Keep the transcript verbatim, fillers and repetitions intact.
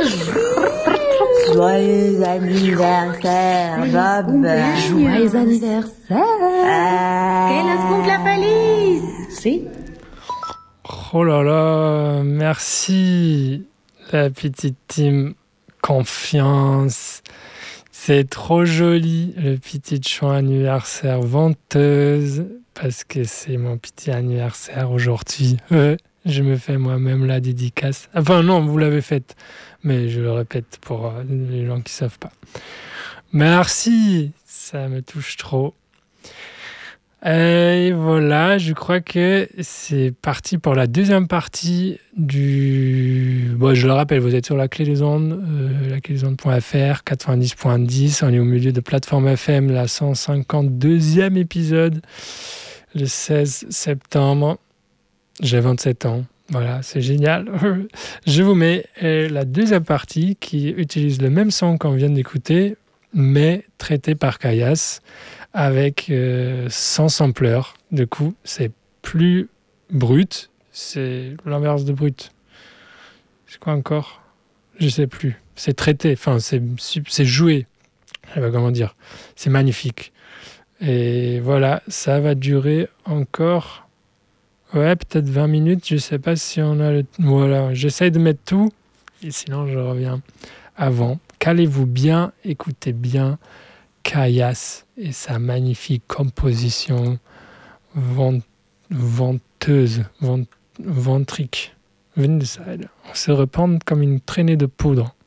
Joyeux anniversaire, Bob. Joyeux anniversaire. Quel instrument de la valise? Si. Oh là là, merci la petite team Confiance. C'est trop joli le petit chant anniversaire venteuse parce que c'est mon petit anniversaire aujourd'hui. Euh, je me fais moi-même la dédicace. Enfin non, vous l'avez faite, mais je le répète pour euh, les gens qui ne savent pas. Merci, ça me touche trop. Et voilà, je crois que c'est parti pour la deuxième partie du... Bon, je le rappelle, vous êtes sur la clé des ondes, euh, la clé des ondes point f r, quatre-vingt-dix point dix. On est au milieu de plateforme F M, la cent cinquante-deuxième épisode, le seize septembre. J'ai vingt-sept ans. Voilà, c'est génial. Je vous mets euh, la deuxième partie qui utilise le même son qu'on vient d'écouter, mais traité par Kayas, avec euh, sans sampleur. Du coup, c'est plus brut. C'est l'inverse de brut. C'est quoi encore? Je sais plus. C'est traité. Enfin, c'est, c'est joué. Je sais pas comment dire. C'est magnifique. Et voilà, ça va durer encore... Ouais, peut-être vingt minutes. Je sais pas si on a le... Voilà, j'essaye de mettre tout. Et sinon, je reviens avant. Calez-vous bien, écoutez bien Kayas et sa magnifique composition vent, venteuse, vent, ventrique. On se répand comme une traînée de poudre.